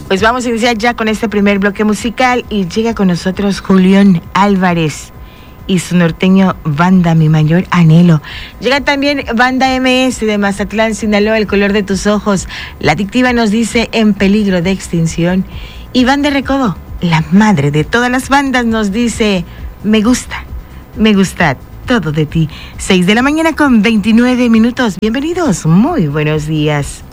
Pues vamos a iniciar ya con este primer bloque musical y llega con nosotros Julián Álvarez y su norteño Banda Mi Mayor Anhelo. Llega también Banda MS de Mazatlán, Sinaloa, El Color de Tus Ojos. La Adictiva nos dice En Peligro de Extinción. Y Banda Recodo, la madre de todas las bandas, nos dice me gusta todo de ti. 6 de la mañana con 29 minutos. Bienvenidos, muy buenos días.